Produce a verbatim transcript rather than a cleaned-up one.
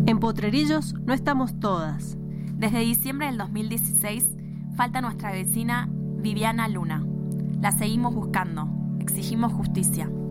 En Potrerillos no estamos todas. Desde diciembre del dos mil dieciséis falta nuestra vecina Viviana Luna. La seguimos buscando. Exigimos justicia.